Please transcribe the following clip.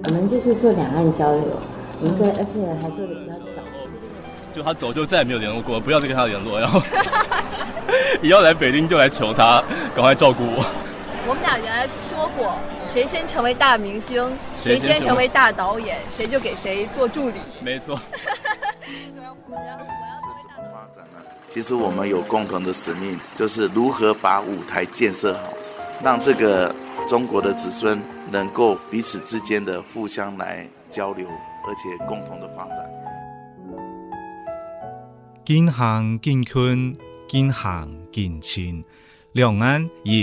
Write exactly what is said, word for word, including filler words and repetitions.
我们就是做两岸交流，我们在而且还做的比较早。 就他走就再也没有联络过，不要再跟他联络，然后以后来北京就来求他赶快照顾我。 我们俩原来说过，谁先成为大明星，谁先成为大导演，谁就给谁做助理。 没错。 其实我们有共同的使命，就是如何把舞台建设好，让这个中国的子孙能够彼此之间的互相来交流，而且共同的发展。 近乡近村，近乡近亲，两岸以